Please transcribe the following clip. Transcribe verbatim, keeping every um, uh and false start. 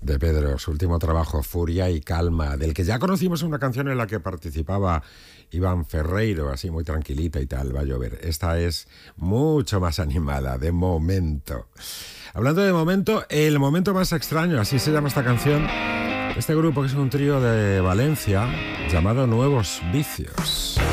de Pedro, su último trabajo, Furia y Calma, del que ya conocimos una canción en la que participaba Iván Ferreiro, así muy tranquilita y tal, va a llover. Esta es mucho más animada, de momento. Hablando de momento, el momento más extraño, así se llama esta canción. Este grupo, que es un trío de Valencia, llamado Nuevos Vicios.